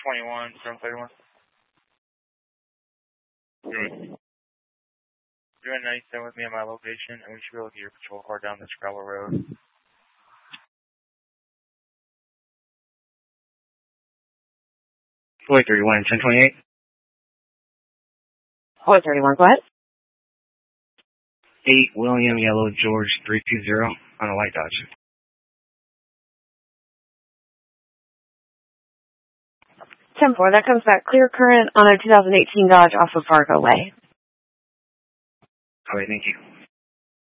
21, 731. Good. You're in 97 with me at my location, and we should be able to get your patrol car down this gravel road. Floyd 31, 1028. Floyd 31, go ahead. 8 William Yellow George 320 on a light Dodge. 10-4, that comes back clear current on a 2018 Dodge off of Fargo Way. All right, thank you.